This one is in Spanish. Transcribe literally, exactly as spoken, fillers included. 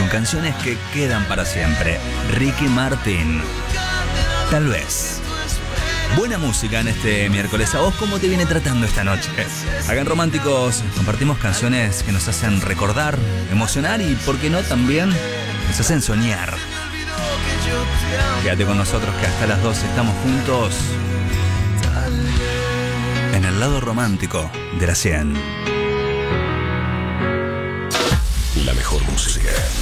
con canciones que quedan para siempre. Ricky Martin. Tal vez. Buena música en este miércoles. ¿A vos cómo te viene tratando esta noche? Acá en Románticos compartimos canciones que nos hacen recordar, emocionar y, ¿por qué no, también nos hacen soñar? Quédate con nosotros que hasta las dos estamos juntos en el lado romántico de la cien. La mejor música.